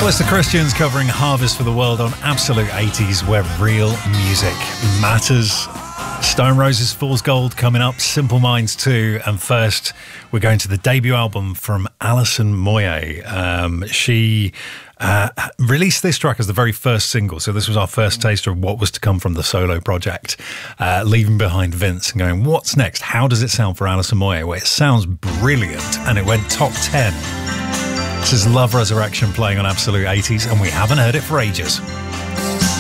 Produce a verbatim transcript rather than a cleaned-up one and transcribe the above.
Well, it's the Christians covering Harvest for the World on Absolute eighties, where real music matters. Stone Roses, Fool's Gold coming up, Simple Minds two, and first we're going to the debut album from Alison Moyet. Um, she uh, released this track as the very first single, so this was our first taster of what was to come from the solo project, uh, leaving behind Vince and going, what's next? How does it sound for Alison Moyet? Well, it sounds brilliant, and it went top ten. This is Love Resurrection playing on Absolute eighties, and we haven't heard it for ages.